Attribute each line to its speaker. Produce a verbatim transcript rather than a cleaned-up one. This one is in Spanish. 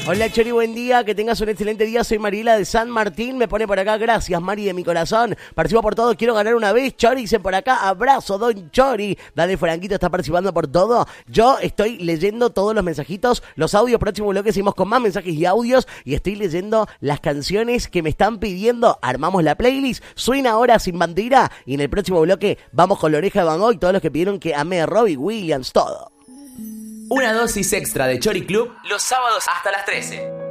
Speaker 1: Hola Chori, buen día, que tengas un excelente día. Soy Mariela de San Martín, me pone por acá, gracias Mari de mi corazón. Participo por todo, quiero ganar una vez. Chori, dicen por acá, abrazo Don Chori. Dale, Franquito, está participando por todo. Yo estoy leyendo todos los mensajitos, los audios. Próximo bloque seguimos con más mensajes y audios. Y estoy leyendo las canciones que me están pidiendo. Armamos la playlist, suena ahora Sin Bandera. Y en el próximo bloque vamos con La Oreja de Van Gogh y todos los que pidieron que ame a Robbie Williams, todo.
Speaker 2: Una dosis extra de Chori Club los sábados hasta las trece.